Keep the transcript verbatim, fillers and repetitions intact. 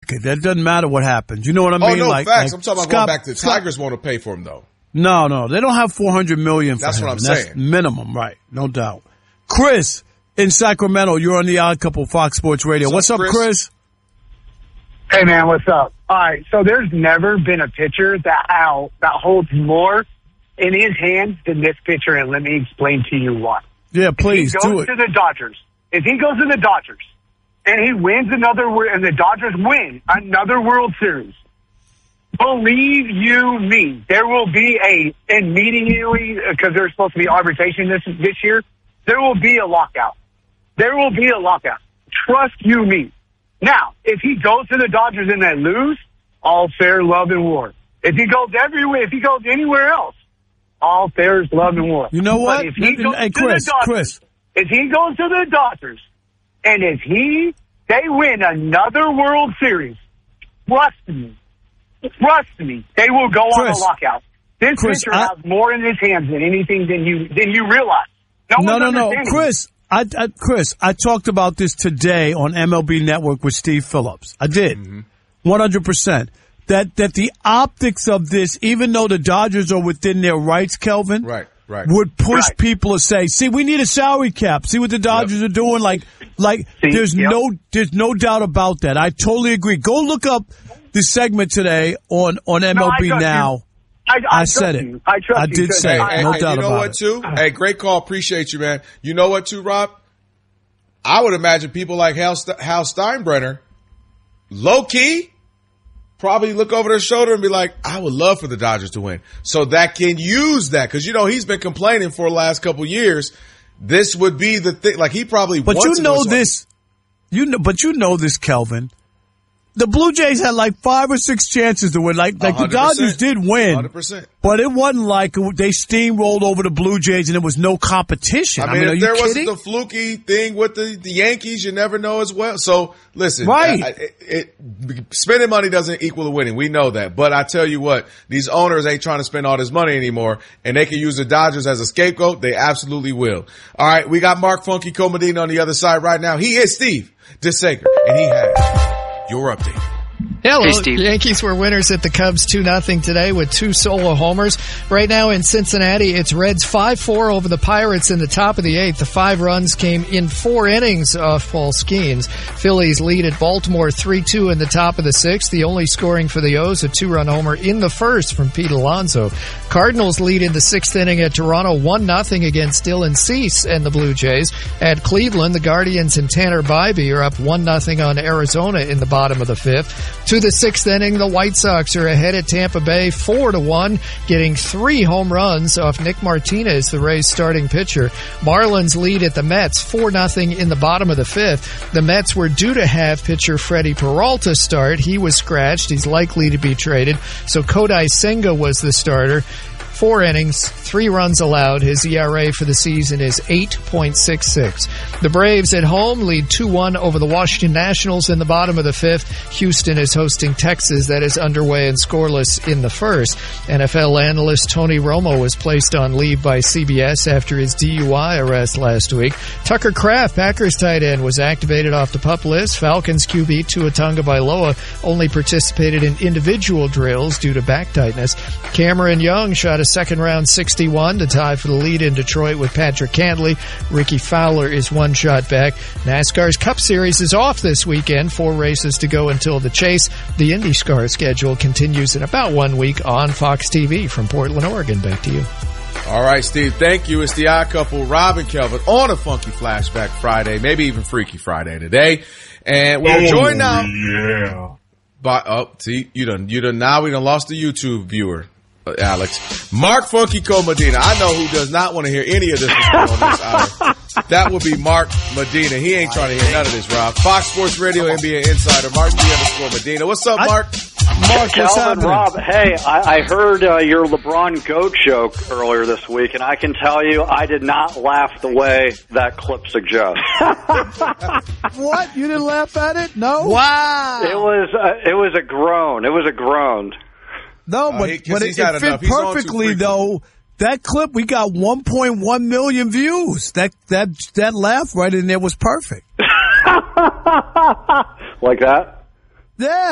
Okay, that doesn't matter what happens. You know what I mean? Oh, no, like, facts. like I'm talking about Scott, going back to Scott, Tigers want to pay for him, though. No, no, they don't have four hundred million dollars for That's him. what I'm That's saying. minimum, right? No doubt. Chris in Sacramento, you're on the Odd Couple Fox Sports Radio. What's, What's up, up, Chris? Chris? Hey, man, what's up? All right, so there's never been a pitcher that how, that holds more in his hands than this pitcher, and let me explain to you why. Yeah, please if he do goes it. to the Dodgers, if he goes to the Dodgers and he wins another, and the Dodgers win another World Series, believe you me, there will be a, immediately, because there's supposed to be arbitration this, this year, there will be a lockout. There will be a lockout. Trust you me. Now, if he goes to the Dodgers and they lose, all fair, love, and war. If he goes everywhere, if he goes anywhere else, all fair is love and war. You know what? But if he goes Hey, to Chris, the Dodgers, Chris. if he goes to the Dodgers, and if he, they win another World Series, trust me, trust me, they will go on Chris, a lockout. This Chris, pitcher I, has more in his hands than anything than you than you realize. No, no, one's no, no, understanding. Chris. I, I, Chris, I talked about this today on M L B Network with Steve Phillips. I did, one hundred percent. That that the optics of this, even though the Dodgers are within their rights, Kelvin, Right, right. would push Right. people to say, "See, we need a salary cap. See what the Dodgers Yep. are doing." Like, like See, there's yep. no there's no doubt about that. I totally agree. Go look up the segment today on on M L B I trust Now. you. I, I, I said trust it. you. I trust I you did because say it. I- No hey, doubt you know about what, it. too? Hey, great call. Appreciate you, man. You know what, too, Rob? I would imagine people like Hal, St- Hal Steinbrenner, low-key, probably look over their shoulder and be like, I would love for the Dodgers to win. So that can use that. Because, you know, he's been complaining for the last couple years. This would be the thing. Like, he probably But wants you to know go this, you know, but you know this, Kelvin. The Blue Jays had like five or six chances to win. Like, like the one hundred percent. Dodgers did win, one hundred percent. but it wasn't like they steamrolled over the Blue Jays and it was no competition. I I mean, mean, are if you there kidding? wasn't the fluky thing with the, the Yankees, you never know as well. So, listen, Right. I, I, it, it, spending money doesn't equal winning. We know that. But I tell you what, these owners ain't trying to spend all this money anymore, and they can use the Dodgers as a scapegoat. They absolutely will. All right, we got Mark Funky Comedina on the other side right now. He is Steve DeSager, and he has your update. Hello. Hey, Steve. Yankees were winners at the Cubs two nothing today with two solo homers. Right now in Cincinnati, it's Reds five four over the Pirates in the top of the eighth. The five runs came in four innings off Paul Skeens. Phillies lead at Baltimore three two in the top of the sixth. The only scoring for the O's, a two-run homer in the first from Pete Alonso. Cardinals lead in the sixth inning at Toronto one nothing against Dylan Cease and the Blue Jays. At Cleveland, the Guardians and Tanner Bybee are up one nothing on Arizona in the bottom of the fifth. To the sixth inning, the White Sox are ahead at Tampa Bay four to one, getting three home runs off Nick Martinez, the Rays' starting pitcher. Marlins lead at the Mets four nothing in the bottom of the fifth. The Mets were due to have pitcher Freddie Peralta start. He was scratched. He's likely to be traded. So Kodai Senga was the starter. Four innings, three runs allowed. His E R A for the season is eight point six six. The Braves at home lead two one over the Washington Nationals in the bottom of the fifth. Houston is hosting Texas. That is underway and scoreless in the first. N F L analyst Tony Romo was placed on leave by C B S after his D U I arrest last week. Tucker Kraft, Packers tight end, was activated off the PUP list. Falcons Q B Tua Tagovailoa only participated in individual drills due to back tightness. Cameron Young shot a second round sixty-one to tie for the lead in Detroit with Patrick Cantley. Ricky Fowler is one shot back. NASCAR's Cup Series is off this weekend. Four races to go until the chase. The IndyCar schedule continues in about one week on Fox T V. From Portland, Oregon, back to you. All right, Steve, thank you. It's the Odd Couple, Rob and Kelvin, on a Funky Flashback Friday, maybe even Freaky Friday today. And we're oh, joined now yeah. by, oh, see, you done, you done, now we done lost the YouTube viewer. Uh, Alex. Mark Funky Comedina. I know who does not want to hear any of this on this hour. That would be Mark Medina. He ain't trying to hear none of this, Rob. Fox Sports Radio, N B A Insider, Mark G underscore Medina. What's up, Mark? Mark, what's Calvin, happening? Rob, hey, I, I heard uh, your LeBron GOAT joke earlier this week, and I can tell you I did not laugh the way that clip suggests. What? You didn't laugh at it? No. Wow. It was uh, it was a groan. It was a groan. No, Uh, but, he- 'cause but it, he's had it fit enough. He's on too perfectly frequent. though. That clip, we got one point one million views. That that that laugh right in there was perfect. Like that? Yeah.